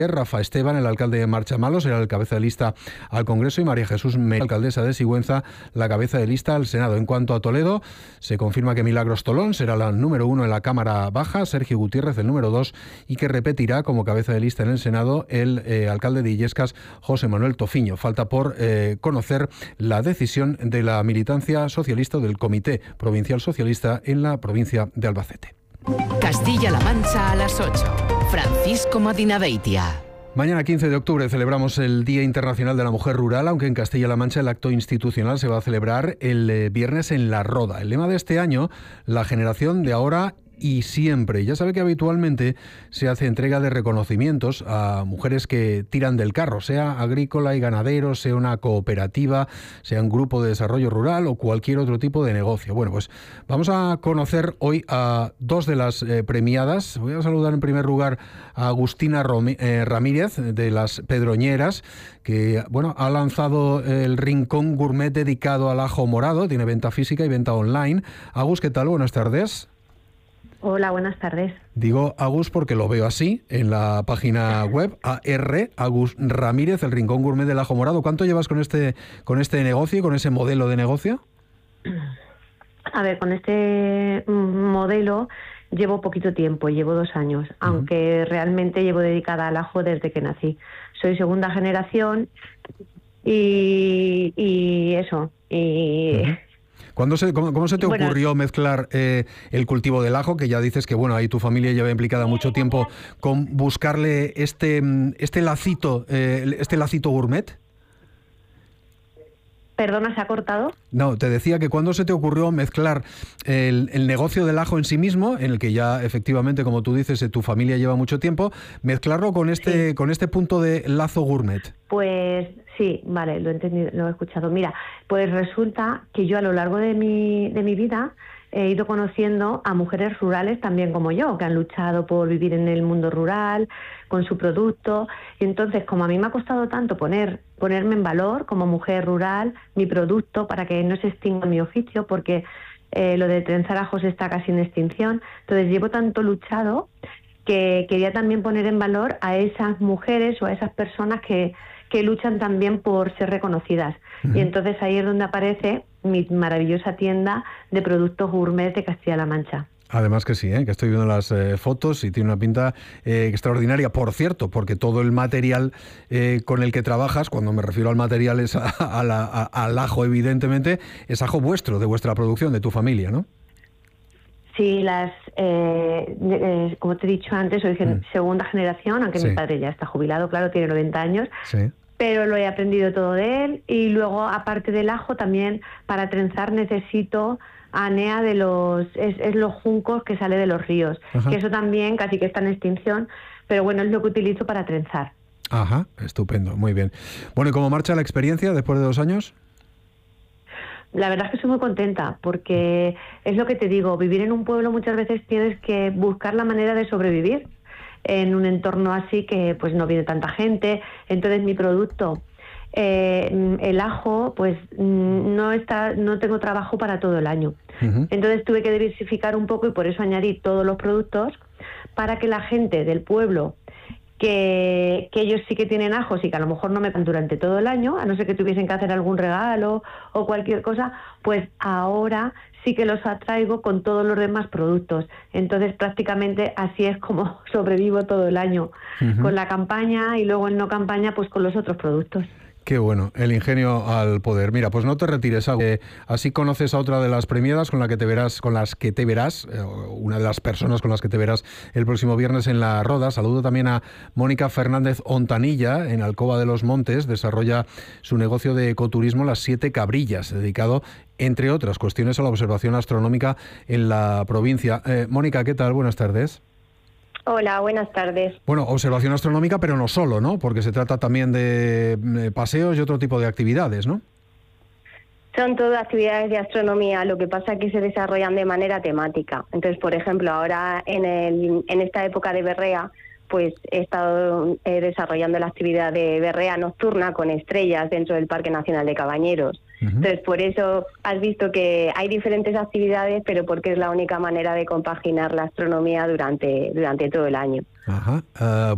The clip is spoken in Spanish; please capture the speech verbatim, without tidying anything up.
Rafa Esteban, el alcalde de Marchamalos, era el cabeza de lista al Congreso, y María Jesús Meira, alcaldesa de Sigüenza, la cabeza de lista al Senado. En cuanto a Toledo, se confirma que Milagros Tolón será la número uno en la Cámara Baja, Sergio Gutiérrez el número dos, y que repetirá como cabeza de lista en el Senado el eh, alcalde de Illescas, José Manuel Tofiño. Falta por eh, conocer la decisión de la militancia socialista del Comité Provincial Socialista en la provincia de Albacete. Castilla-La Mancha a las ocho. Francisco Madinabeitia. Mañana quince de octubre celebramos el Día Internacional de la Mujer Rural, aunque en Castilla-La Mancha el acto institucional se va a celebrar el eh, viernes en La Roda. El lema de este año, la generación de ahora y siempre. Ya sabe que habitualmente se hace entrega de reconocimientos a mujeres que tiran del carro, sea agrícola y ganadero, sea una cooperativa, sea un grupo de desarrollo rural o cualquier otro tipo de negocio. Bueno, pues vamos a conocer hoy a dos de las eh, premiadas. Voy a saludar en primer lugar a Agustina Romi, eh, Ramírez, de Las Pedroñeras, que bueno, ha lanzado el Rincón Gourmet dedicado al ajo morado. Tiene venta física y venta online. Agus, ¿qué tal? Buenas tardes. Hola, buenas tardes. Digo Agus porque lo veo así en la página web, A R, Agus Ramírez, el Rincón Gourmet del Ajo Morado. ¿Cuánto llevas con este, con este negocio y con ese modelo de negocio? A ver, con este modelo llevo poquito tiempo, llevo dos años, uh-huh. aunque realmente llevo dedicada al ajo desde que nací. Soy segunda generación y, y eso, y... Uh-huh. ¿Cuándo se, cómo, ¿Cómo se te bueno, ocurrió mezclar eh, el cultivo del ajo, que ya dices que bueno, ahí tu familia lleva implicada mucho tiempo, con buscarle este este lacito, eh, este lacito gourmet? ¿Perdona, se ha cortado? No, te decía que cuándo se te ocurrió mezclar el, el negocio del ajo en sí mismo, en el que ya efectivamente, como tú dices, tu familia lleva mucho tiempo, mezclarlo con este sí. con este punto de lazo gourmet. Pues sí, vale, lo he entendido, lo he escuchado. Mira, pues resulta que yo a lo largo de mi, de mi vida he ido conociendo a mujeres rurales también como yo, que han luchado por vivir en el mundo rural, con su producto. Y entonces, como a mí me ha costado tanto poner ponerme en valor como mujer rural, mi producto, para que no se extinga mi oficio, porque eh, lo de trenzar ajos está casi en extinción. Entonces llevo tanto luchado que quería también poner en valor a esas mujeres o a esas personas que, que luchan también por ser reconocidas. Uh-huh. Y entonces ahí es donde aparece mi maravillosa tienda de productos gourmet de Castilla-La Mancha. Además que sí, ¿eh? Que estoy viendo las eh, fotos y tiene una pinta eh, extraordinaria. Por cierto, porque todo el material eh, con el que trabajas, cuando me refiero al material es a, a la, a, al ajo, evidentemente, es ajo vuestro, de vuestra producción, de tu familia, ¿no? Sí, las eh, eh, como te he dicho antes, soy gen- mm. segunda generación, aunque sí. mi padre ya está jubilado, claro, tiene noventa años. Sí. Pero lo he aprendido todo de él. Y luego, aparte del ajo, también para trenzar necesito anea de los es, es los juncos que sale de los ríos. Ajá. Que eso también casi que está en extinción, pero bueno, es lo que utilizo para trenzar. Ajá, estupendo, muy bien. Bueno, ¿y cómo marcha la experiencia después de dos años? La verdad es que estoy muy contenta, porque es lo que te digo, vivir en un pueblo muchas veces tienes que buscar la manera de sobrevivir en un entorno así que pues no viene tanta gente. Entonces mi producto, eh, el ajo, pues no está, no tengo trabajo para todo el año. Uh-huh. Entonces tuve que diversificar un poco y por eso añadí todos los productos para que la gente del pueblo, que, que ellos sí que tienen ajos y que a lo mejor no me dan durante todo el año, a no ser que tuviesen que hacer algún regalo o cualquier cosa, pues ahora sí que los atraigo con todos los demás productos. Entonces prácticamente así es como sobrevivo todo el año, uh-huh. con la campaña y luego en no campaña pues con los otros productos. Qué bueno, el ingenio al poder. Mira, pues no te retires, eh, así conoces a otra de las premiadas con la que te verás, con las que te verás, eh, una de las personas con las que te verás el próximo viernes en La Roda. Saludo también a Mónica Fernández Ontanilla, en Alcoba de los Montes, desarrolla su negocio de ecoturismo Las Siete Cabrillas, dedicado, entre otras cuestiones, a la observación astronómica en la provincia. Eh, Mónica, ¿qué tal? Buenas tardes. Hola, buenas tardes. Bueno, observación astronómica, pero no solo, ¿no? Porque se trata también de paseos y otro tipo de actividades, ¿no? Son todas actividades de astronomía, lo que pasa es que se desarrollan de manera temática. Entonces, por ejemplo, ahora en, el, en esta época de berrea, pues he estado eh, desarrollando la actividad de berrea nocturna con estrellas dentro del Parque Nacional de Cabañeros. Uh-huh. Entonces, por eso has visto que hay diferentes actividades, pero porque es la única manera de compaginar la astronomía durante, durante todo el año. Ajá. Uh,